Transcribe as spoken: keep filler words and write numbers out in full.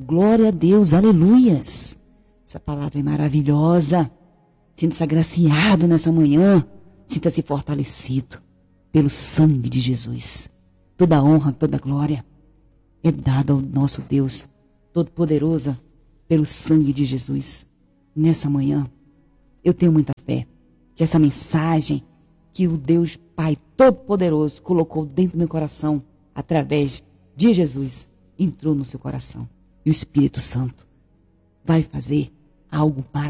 glória a Deus, aleluias. Essa palavra é maravilhosa. Sinta-se agraciado nessa manhã. Sinta-se fortalecido pelo sangue de Jesus. Toda honra, toda glória é dada ao nosso Deus Todo-Poderoso pelo sangue de Jesus. Nessa manhã, eu tenho muita fé que essa mensagem que o Deus Pai Todo-Poderoso colocou dentro do meu coração através de Jesus entrou no seu coração. E o Espírito Santo vai fazer algo maravilhoso